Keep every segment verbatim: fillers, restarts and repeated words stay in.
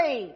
Hillary.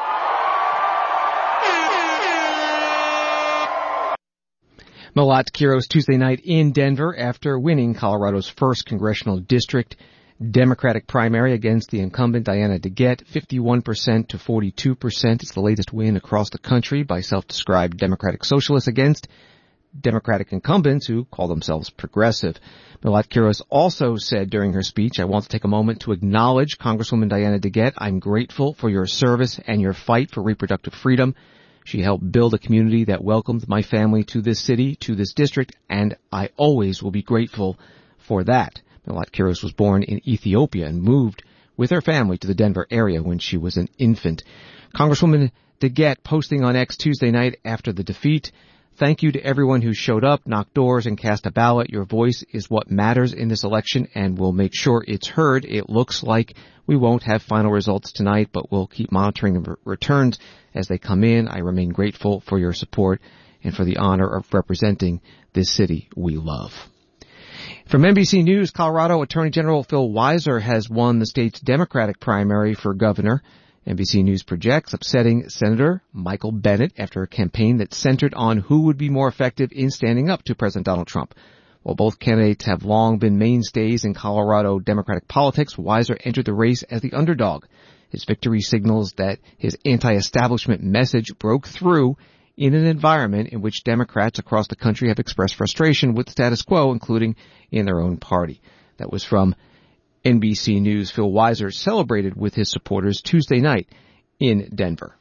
Malat Quiros Tuesday night in Denver after winning Colorado's first congressional district Democratic primary against the incumbent Diana DeGette, fifty-one percent to forty-two percent. It's the latest win across the country by self-described Democratic socialists against Democratic incumbents who call themselves progressive. Malat Quiros also said during her speech, I want to take a moment to acknowledge Congresswoman Diana DeGette. I'm grateful for your service and your fight for reproductive freedom. She helped build a community that welcomed my family to this city, to this district, and I always will be grateful for that. Malat Quiros was born in Ethiopia and moved with her family to the Denver area when she was an infant. Congresswoman DeGette posting on X Tuesday night after the defeat, thank you to everyone who showed up, knocked doors, and cast a ballot. Your voice is what matters in this election, and we'll make sure it's heard. It looks like we won't have final results tonight, but we'll keep monitoring the returns as they come in. I remain grateful for your support and for the honor of representing this city we love. From N B C News, Colorado Attorney General Phil Weiser has won the state's Democratic primary for governor. N B C News projects upsetting Senator Michael Bennet after a campaign that centered on who would be more effective in standing up to President Donald Trump. While both candidates have long been mainstays in Colorado Democratic politics, Weiser entered the race as the underdog. His victory signals that his anti-establishment message broke through in an environment in which Democrats across the country have expressed frustration with the status quo, including in their own party. That was from N B C News. Phil Weiser celebrated with his supporters Tuesday night in Denver.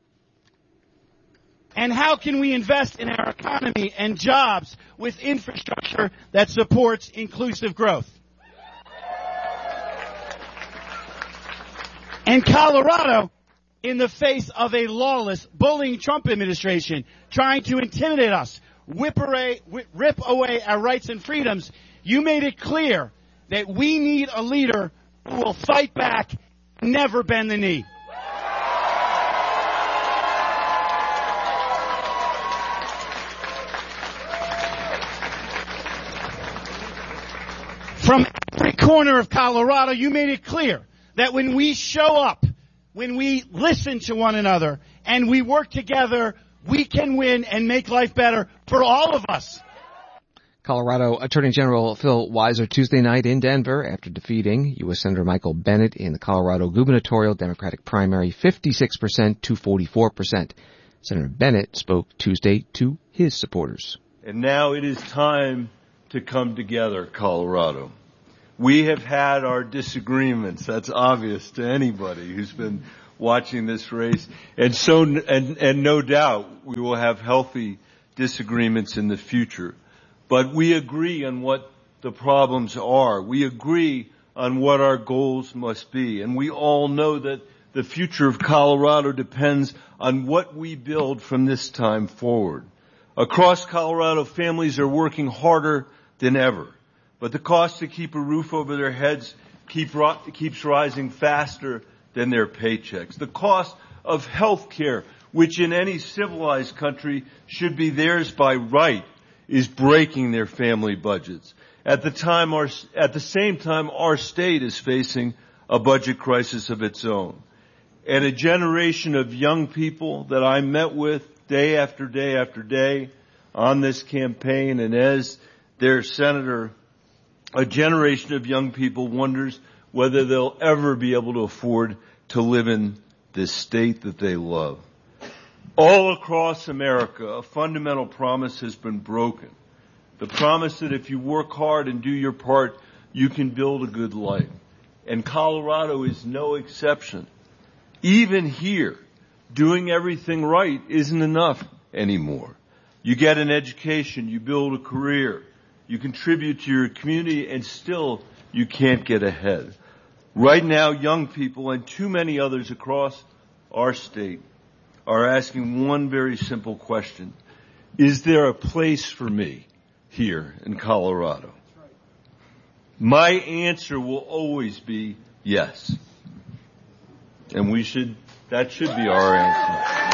And how can we invest in our economy and jobs with infrastructure that supports inclusive growth? And Colorado, in the face of a lawless, bullying Trump administration, trying to intimidate us, whip away, rip away our rights and freedoms, you made it clear that we need a leader who will fight back, never bend the knee. From every corner of Colorado, you made it clear that when we show up, when we listen to one another, and we work together, we can win and make life better for all of us. Colorado Attorney General Phil Weiser Tuesday night in Denver after defeating U S Senator Michael Bennet in the Colorado gubernatorial Democratic primary, fifty-six percent to forty-four percent. Senator Bennet spoke Tuesday to his supporters. And now it is time to come together, Colorado. We have had our disagreements. That's obvious to anybody who's been watching this race. And so, and, and no doubt we will have healthy disagreements in the future. But we agree on what the problems are. We agree on what our goals must be. And we all know that the future of Colorado depends on what we build from this time forward. Across Colorado, families are working harder than ever. But the cost to keep a roof over their heads keep, keeps rising faster than their paychecks. The cost of health care, which in any civilized country should be theirs by right, is breaking their family budgets. At the time, our, at the same time, our state is facing a budget crisis of its own. And a generation of young people that I met with day after day after day on this campaign, and as their senator, a generation of young people wonders whether they'll ever be able to afford to live in this state that they love. All across America, a fundamental promise has been broken. The promise that if you work hard and do your part, you can build a good life. And Colorado is no exception. Even here, doing everything right isn't enough anymore. You get an education, you build a career, you contribute to your community, and still you can't get ahead. Right now, young people and too many others across our state are asking one very simple question. Is there a place for me here in Colorado? My answer will always be yes. And we should, that should be our answer.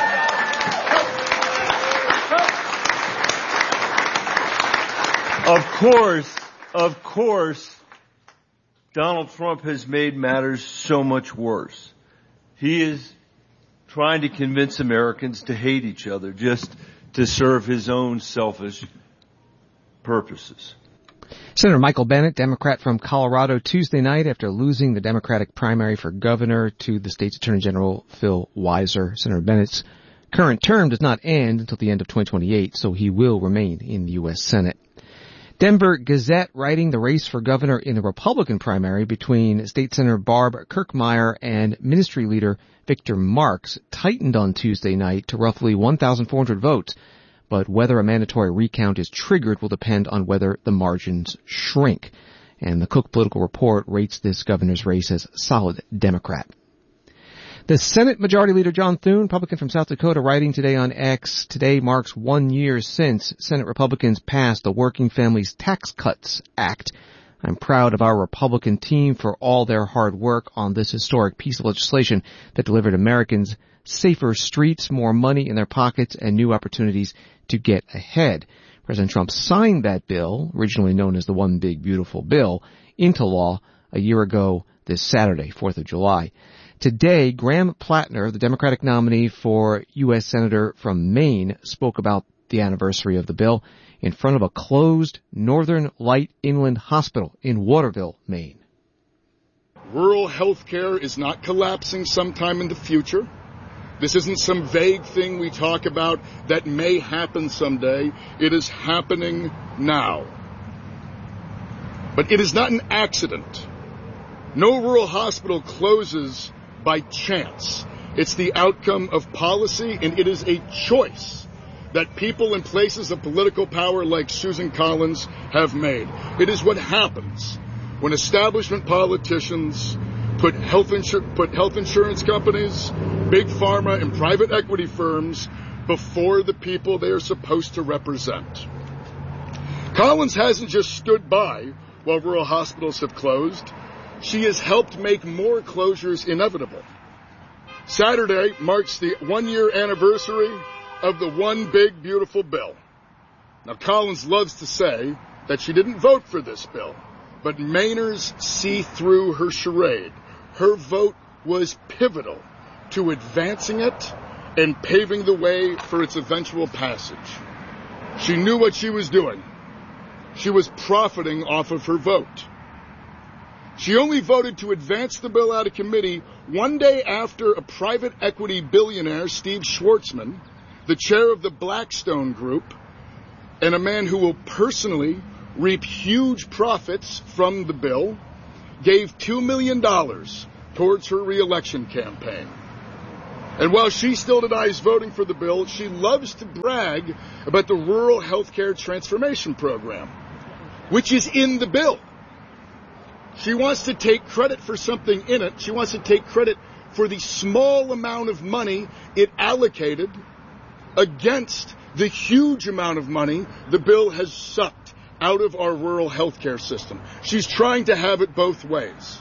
Of course, of course, Donald Trump has made matters so much worse. He is trying to convince Americans to hate each other just to serve his own selfish purposes. Senator Michael Bennet, Democrat from Colorado, Tuesday night after losing the Democratic primary for governor to the state's Attorney General Phil Weiser. Senator Bennett's current term does not end until the end of twenty twenty-eight, so he will remain in the U S Senate. Denver Gazette writing the race for governor in the Republican primary between State Senator Barb Kirkmeyer and Ministry Leader Victor Marks tightened on Tuesday night to roughly one thousand four hundred votes. But whether a mandatory recount is triggered will depend on whether the margins shrink. And the Cook Political Report rates this governor's race as solid Democrat. The Senate Majority Leader John Thune, Republican from South Dakota, writing today on X, today marks one year since Senate Republicans passed the Working Families Tax Cuts Act. I'm proud of our Republican team for all their hard work on this historic piece of legislation that delivered Americans safer streets, more money in their pockets, and new opportunities to get ahead. President Trump signed that bill, originally known as the One Big Beautiful Bill, into law a year ago this Saturday, fourth of July. Today, Graham Plattner, the Democratic nominee for U S Senator from Maine, spoke about the anniversary of the bill in front of a closed Northern Light Inland Hospital in Waterville, Maine. Rural health care is not collapsing sometime in the future. This isn't some vague thing we talk about that may happen someday. It is happening now. But it is not an accident. No rural hospital closes by chance. It's the outcome of policy, and it is a choice that people in places of political power like Susan Collins have made. It is what happens when establishment politicians put health, insur- put health insurance companies, big pharma, and private equity firms before the people they are supposed to represent. Collins hasn't just stood by while rural hospitals have closed. She has helped make more closures inevitable. Saturday marks the one-year anniversary of the One Big Beautiful Bill. Now, Collins loves to say that she didn't vote for this bill, but Mainers see through her charade. Her vote was pivotal to advancing it and paving the way for its eventual passage. She knew what she was doing. She was profiting off of her vote. She only voted to advance the bill out of committee one day after a private equity billionaire, Steve Schwarzman, the chair of the Blackstone Group, and a man who will personally reap huge profits from the bill, gave two million dollars towards her reelection campaign. And while she still denies voting for the bill, she loves to brag about the Rural Healthcare Transformation Program, which is in the bill. She wants to take credit for something in it. She wants to take credit for the small amount of money it allocated against the huge amount of money the bill has sucked out of our rural healthcare system. She's trying to have it both ways.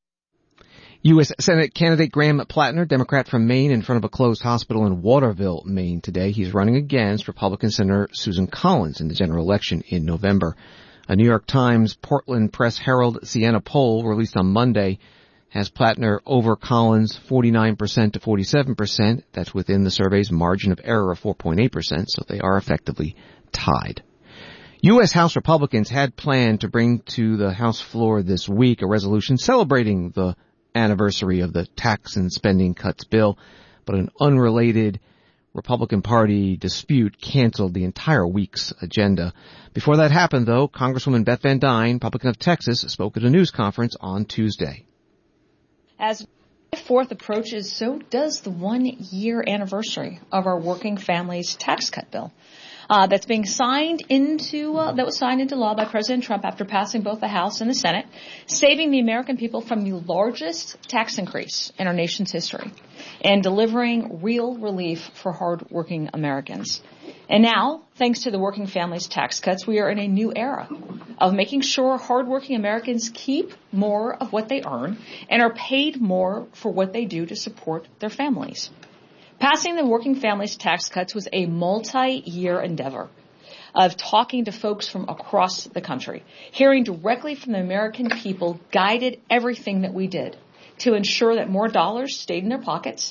U S Senate candidate Graham Plattner, Democrat from Maine, in front of a closed hospital in Waterville, Maine today. He's running against Republican Senator Susan Collins in the general election in November. A New York Times Portland Press Herald Siena poll released on Monday has Plattner over Collins forty-nine percent to forty-seven percent. That's within the survey's margin of error of four point eight percent, so they are effectively tied. U S. House Republicans had planned to bring to the House floor this week a resolution celebrating the anniversary of the tax and spending cuts bill, but an unrelated Republican Party dispute canceled the entire week's agenda. Before that happened, though, Congresswoman Beth Van Duyne, Republican of Texas, spoke at a news conference on Tuesday. As the fourth approaches, so does the one-year anniversary of our Working Families Tax Cut bill. Uh, that's being signed into, uh, that was signed into law by President Trump after passing both the House and the Senate, saving the American people from the largest tax increase in our nation's history and delivering real relief for hardworking Americans. And now, thanks to the Working Families Tax Cuts, we are in a new era of making sure hardworking Americans keep more of what they earn and are paid more for what they do to support their families. Passing the Working Families Tax Cuts was a multi-year endeavor of talking to folks from across the country. Hearing directly from the American people guided everything that we did to ensure that more dollars stayed in their pockets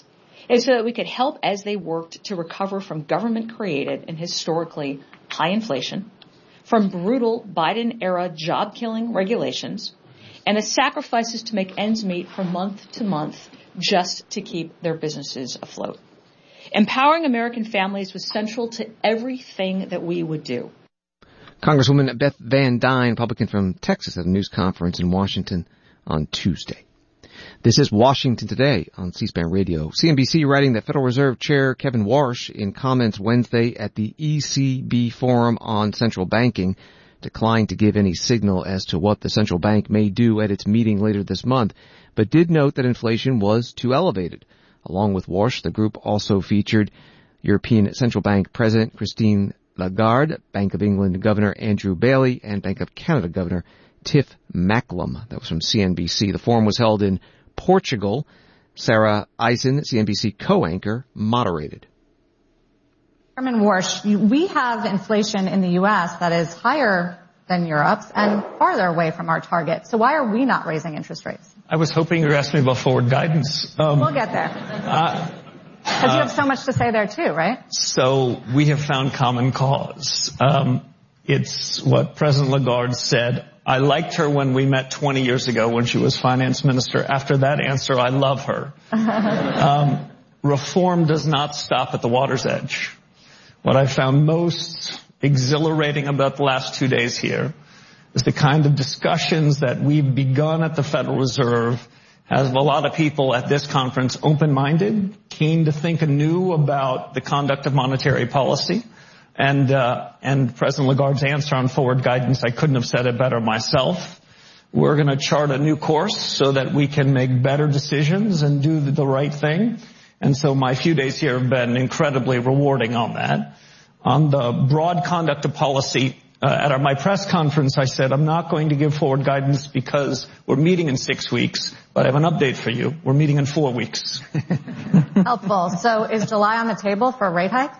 It's so that we could help as they worked to recover from government-created and historically high inflation, from brutal Biden-era job-killing regulations, and the sacrifices to make ends meet from month to month just to keep their businesses afloat. Empowering American families was central to everything that we would do. Congresswoman Beth Van Duyne, Republican from Texas, at a news conference in Washington on Tuesday. This is Washington Today on C-SPAN Radio. C N B C writing that Federal Reserve Chair Kevin Warsh, in comments Wednesday at the E C B Forum on Central Banking, declined to give any signal as to what the central bank may do at its meeting later this month, but did note that inflation was too elevated. Along with Warsh, the group also featured European Central Bank President Christine Lagarde, Bank of England Governor Andrew Bailey, and Bank of Canada Governor Tiff Macklem. That was from C N B C. The forum was held in Portugal. Sarah Eisen, C N B C co-anchor, moderated. Chairman Warsh, we have inflation in the U S that is higher than Europe's and farther away from our target. So why are we not raising interest rates? I was hoping you were asking me about forward guidance. Um, we'll get there. Uh, Because uh, you have so much to say there too, right? So we have found common cause. Um, it's what President Lagarde said. I liked her when we met twenty years ago when she was finance minister. After that answer, I love her. um, reform does not stop at the water's edge. What I found most exhilarating about the last two days here is the kind of discussions that we've begun at the Federal Reserve has a lot of people at this conference open-minded, keen to think anew about the conduct of monetary policy. And, uh, and President Lagarde's answer on forward guidance, I couldn't have said it better myself. We're going to chart a new course so that we can make better decisions and do the right thing. And so my few days here have been incredibly rewarding on that. On the broad conduct of policy, uh, at our, my press conference, I said, I'm not going to give forward guidance because we're meeting in six weeks, but I have an update for you. We're meeting in four weeks. Helpful. So is July on the table for a rate hike?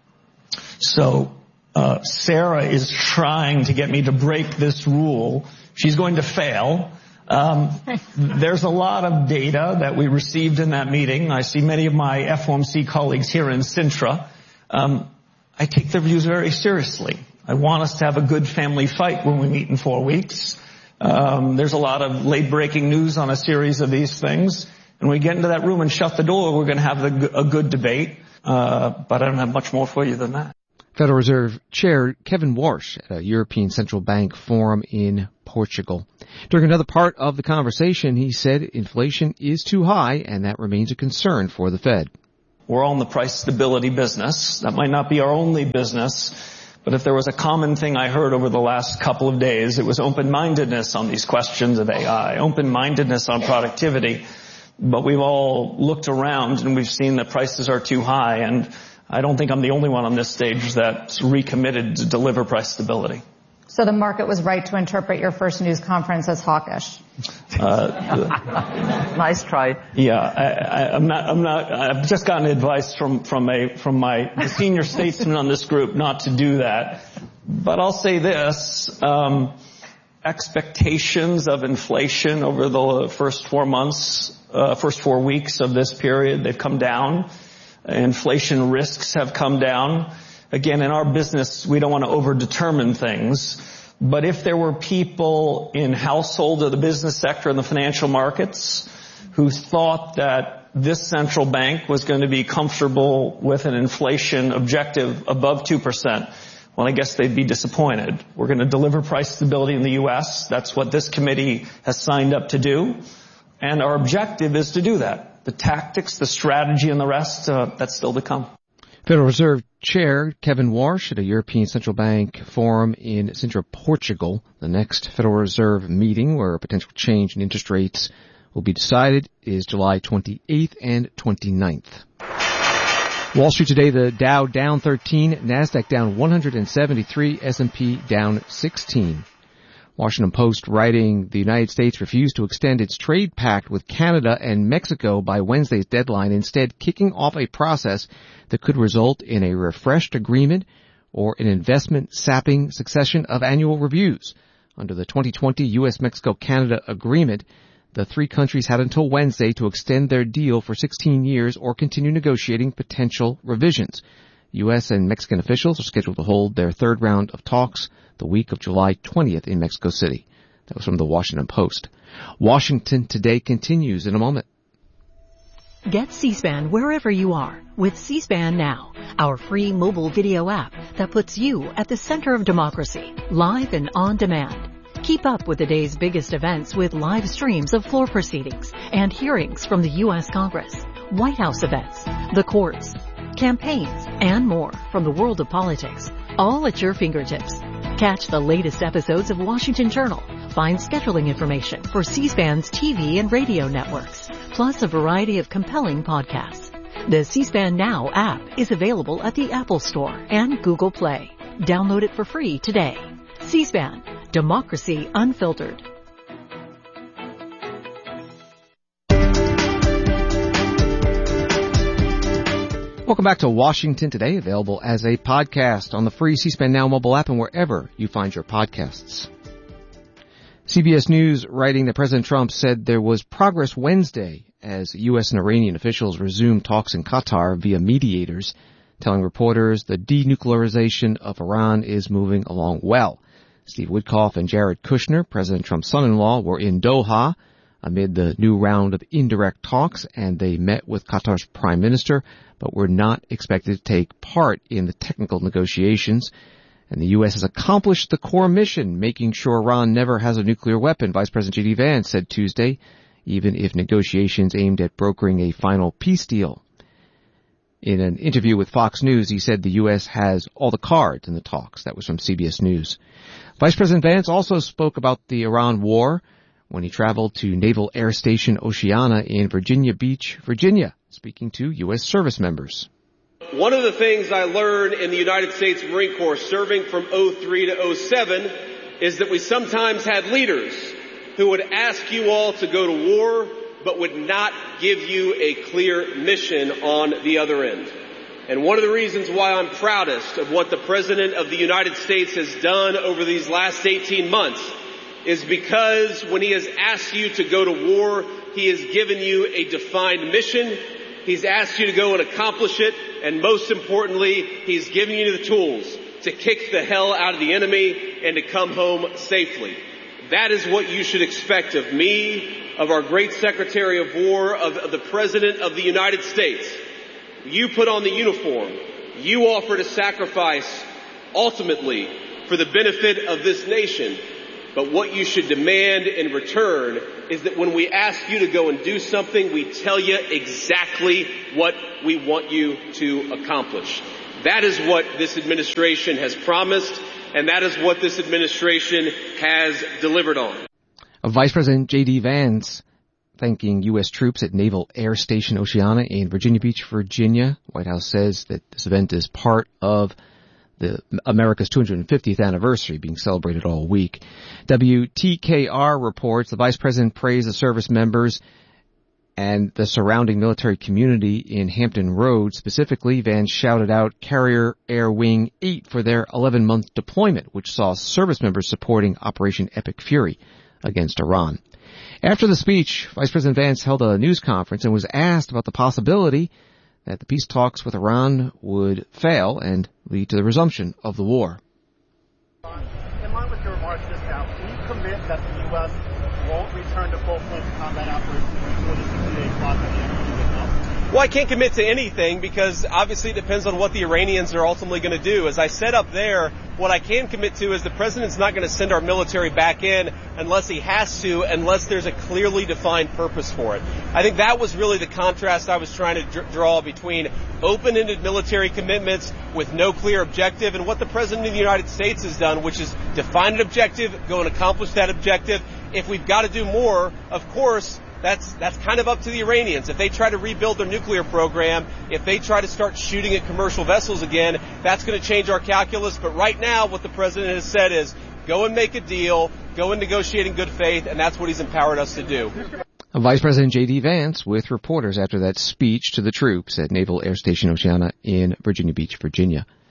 So, uh, Sarah is trying to get me to break this rule. She's going to fail. Um, there's a lot of data that we received in that meeting. I see many of my F O M C colleagues here in Sintra. Um, I take their views very seriously. I want us to have a good family fight when we meet in four weeks. Um, there's a lot of late-breaking news on a series of these things. And when we get into that room and shut the door, we're going to have the, a good debate. Uh, but I don't have much more for you than that. Federal Reserve Chair Kevin Warsh at a European Central Bank forum in Portugal. During another part of the conversation, he said inflation is too high, and that remains a concern for the Fed. We're all in the price stability business. That might not be our only business, but if there was a common thing I heard over the last couple of days, it was open-mindedness on these questions of A I, open-mindedness on productivity. But we've all looked around and we've seen that prices are too high, and I don't think I'm the only one on this stage that's recommitted to deliver price stability. So the market was right to interpret your first news conference as hawkish. Uh, nice try. Yeah, I, I, I'm not. I'm not. I've just gotten advice from from a from my the senior statesman on this group not to do that. But I'll say this: um, expectations of inflation over the first four months, uh, first four weeks of this period, they've come down. Inflation risks have come down. Again, in our business, we don't want to overdetermine things. But if there were people in household or the business sector and the financial markets who thought that this central bank was going to be comfortable with an inflation objective above two percent, well, I guess they'd be disappointed. We're going to deliver price stability in the U S. That's what this committee has signed up to do. And our objective is to do that. The tactics, the strategy, and the rest, uh, that's still to come. Federal Reserve Chair Kevin Warsh at a European Central Bank forum in Sintra, Portugal. The next Federal Reserve meeting where a potential change in interest rates will be decided is July twenty-eighth and twenty-ninth. Wall Street today, the Dow down thirteen, NASDAQ down one hundred seventy-three, S and P down sixteen. Washington Post writing, the United States refused to extend its trade pact with Canada and Mexico by Wednesday's deadline, instead kicking off a process that could result in a refreshed agreement or an investment-sapping succession of annual reviews. Under the twenty twenty U S Mexico Canada agreement, the three countries had until Wednesday to extend their deal for sixteen years or continue negotiating potential revisions. U S and Mexican officials are scheduled to hold their third round of talks the week of July twentieth in Mexico City. That was from the Washington Post. Washington Today continues in a moment. Get C-SPAN wherever you are with C-SPAN Now, our free mobile video app that puts you at the center of democracy, live and on demand. Keep up with the day's biggest events with live streams of floor proceedings and hearings from the U S Congress, White House events, the courts, campaigns, and more from the world of politics, all at your fingertips. Catch the latest episodes of Washington Journal. Find scheduling information for C-SPAN's T V and radio networks, plus a variety of compelling podcasts. The C-SPAN Now app is available at the Apple Store and Google Play. Download it for free today. C-SPAN, Democracy Unfiltered. Welcome back to Washington Today, available as a podcast on the free C-SPAN Now mobile app and wherever you find your podcasts. C B S News writing that President Trump said there was progress Wednesday as U S and Iranian officials resumed talks in Qatar via mediators, telling reporters the denuclearization of Iran is moving along well. Steve Witkoff and Jared Kushner, President Trump's son-in-law, were in Doha amid the new round of indirect talks, and they met with Qatar's prime minister, but were not expected to take part in the technical negotiations. And the U S has accomplished the core mission, making sure Iran never has a nuclear weapon, Vice President J D Vance said Tuesday, even if negotiations aimed at brokering a final peace deal. In an interview with Fox News, he said the U S has all the cards in the talks. That was from C B S News. Vice President Vance also spoke about the Iran war when he traveled to Naval Air Station Oceana in Virginia Beach, Virginia, speaking to U S service members. One of the things I learned in the United States Marine Corps serving from oh three to oh seven is that we sometimes had leaders who would ask you all to go to war, but would not give you a clear mission on the other end. And one of the reasons why I'm proudest of what the President of the United States has done over these last eighteen months is because when he has asked you to go to war, he has given you a defined mission. He's asked you to go and accomplish it. And most importantly, he's given you the tools to kick the hell out of the enemy and to come home safely. That is what you should expect of me, of our great Secretary of War, of, of the President of the United States. You put on the uniform. You offer to sacrifice ultimately for the benefit of this nation. But what you should demand in return is that when we ask you to go and do something, we tell you exactly what we want you to accomplish. That is what this administration has promised, and that is what this administration has delivered on. Vice President J D Vance thanking U S troops at Naval Air Station Oceana in Virginia Beach, Virginia. White House says that this event is part of the America's two hundred fiftieth anniversary being celebrated all week. W T K R reports the Vice President praised the service members and the surrounding military community in Hampton Roads. Specifically, Vance shouted out Carrier Air Wing eight for their eleven-month deployment, which saw service members supporting Operation Epic Fury against Iran. After the speech, Vice President Vance held a news conference and was asked about the possibility that the peace talks with Iran would fail and lead to the resumption of the war. In line with your remarks just now, can you commit that the U S won't return to full-fledged combat operations before the sixty-day clock at the end of the week? Well, I can't commit to anything because obviously it depends on what the Iranians are ultimately going to do. As I said up there, what I can commit to is the president's not going to send our military back in unless he has to, unless there's a clearly defined purpose for it. I think that was really the contrast I was trying to dr- draw between open-ended military commitments with no clear objective and what the president of the United States has done, which is define an objective, go and accomplish that objective. If we've got to do more, of course, That's that's kind of up to the Iranians. If they try to rebuild their nuclear program, if they try to start shooting at commercial vessels again, that's going to change our calculus. But right now, what the president has said is go and make a deal, go and negotiate in good faith, and that's what he's empowered us to do. Vice President J D Vance with reporters after that speech to the troops at Naval Air Station Oceana in Virginia Beach, Virginia.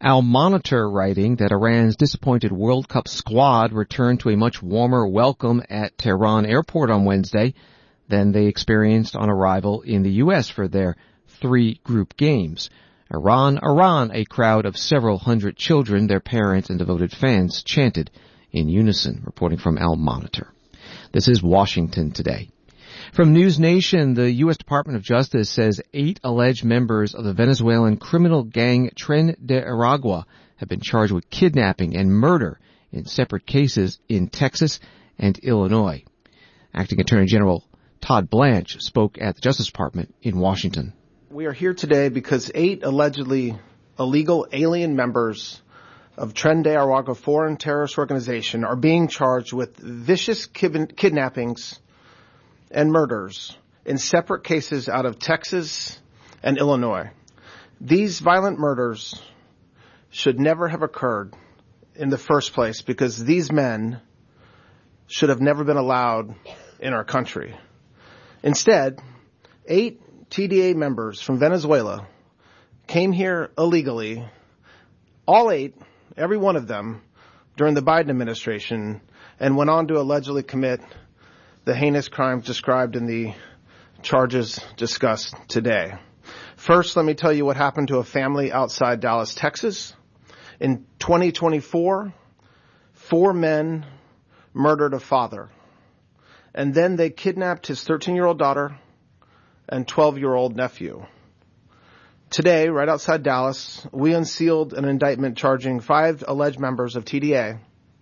Al Monitor writing that Iran's disappointed World Cup squad returned to a much warmer welcome at Tehran airport on Wednesday than they experienced on arrival in the U S for their three group games. Iran, Iran, a crowd of several hundred children, their parents, and devoted fans chanted in unison, reporting from Al Monitor. This is Washington today. From News Nation, the U S Department of Justice says eight alleged members of the Venezuelan criminal gang Tren de Aragua have been charged with kidnapping and murder in separate cases in Texas and Illinois. Acting Attorney General Todd Blanche spoke at the Justice Department in Washington. We are here today because eight allegedly illegal alien members of Tren de Aragua foreign terrorist organization are being charged with vicious kid- kidnappings and murders in separate cases out of Texas and Illinois. These violent murders should never have occurred in the first place because these men should have never been allowed in our country. Instead, eight T D A members from Venezuela came here illegally, all eight, every one of them, during the Biden administration, and went on to allegedly commit the heinous crimes described in the charges discussed today. First, let me tell you what happened to a family outside Dallas, Texas. In twenty twenty-four, four men murdered a father, and then they kidnapped his thirteen-year-old daughter and twelve-year-old nephew. Today, right outside Dallas, we unsealed an indictment charging five alleged members of T D A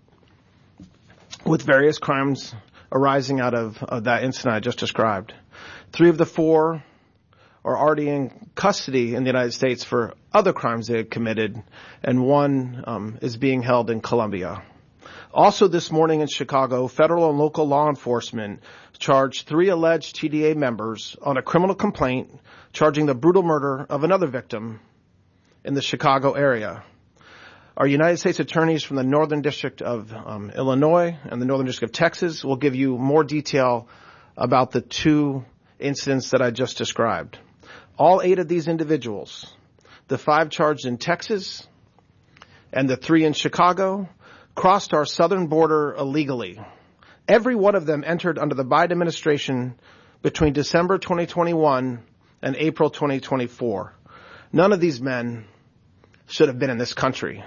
with various crimes arising out of, of that incident I just described. Three of the four are already in custody in the United States for other crimes they had committed, and one um, is being held in Colombia. Also this morning in Chicago, federal and local law enforcement charged three alleged T D A members on a criminal complaint charging the brutal murder of another victim in the Chicago area. Our United States attorneys from the Northern District of um, Illinois and the Northern District of Texas will give you more detail about the two incidents that I just described. All eight of these individuals, the five charged in Texas and the three in Chicago, crossed our southern border illegally. Every one of them entered under the Biden administration between December twenty twenty-one and April twenty twenty-four. None of these men should have been in this country.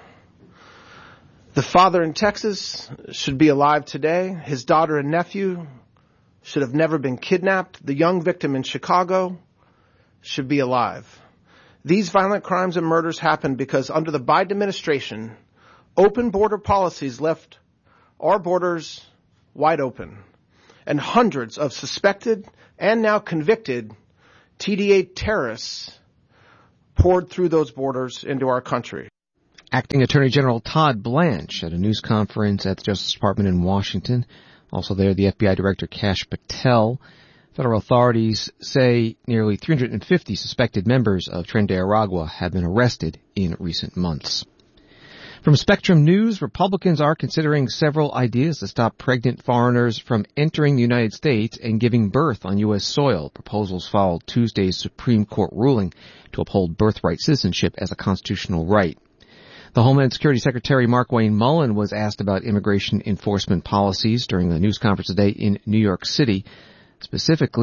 The father in Texas should be alive today. His daughter and nephew should have never been kidnapped. The young victim in Chicago should be alive. These violent crimes and murders happened because under the Biden administration, open border policies left our borders wide open, and hundreds of suspected and now convicted T D A terrorists poured through those borders into our country. Acting Attorney General Todd Blanche at a news conference at the Justice Department in Washington. Also there, the F B I Director Kash Patel. Federal authorities say nearly three hundred fifty suspected members of Tren de Aragua have been arrested in recent months. From Spectrum News, Republicans are considering several ideas to stop pregnant foreigners from entering the United States and giving birth on U S soil. Proposals followed Tuesday's Supreme Court ruling to uphold birthright citizenship as a constitutional right. The Homeland Security Secretary Mark Wayne Mullen was asked about immigration enforcement policies during the news conference today in New York City. Specifically,